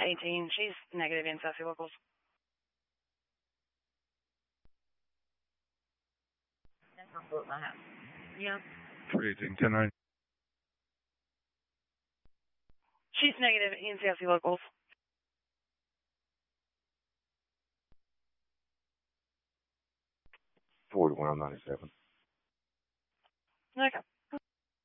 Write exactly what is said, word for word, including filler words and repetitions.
eighteen. She's negative in Sassy Locals. Yeah. three eighteen, ten nine. She's negative in Sassy Locals. forty-one ninety-seven. Okay.